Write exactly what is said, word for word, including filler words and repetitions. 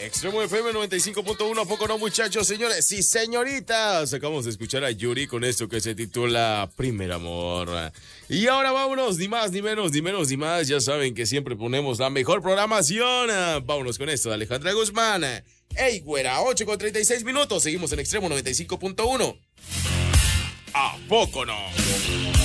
Extremo F M noventa y cinco punto uno, ¿a poco no, muchachos, señores y señoritas? Acabamos de escuchar a Yuri con esto que se titula Primer Amor. Y ahora vámonos, ni más, ni menos, ni menos, ni más. Ya saben que siempre ponemos la mejor programación. Vámonos con esto de Alejandra Guzmán. Ey, güera, ocho con treinta y seis minutos. Seguimos en Extremo noventa y cinco punto uno. ¿A poco no?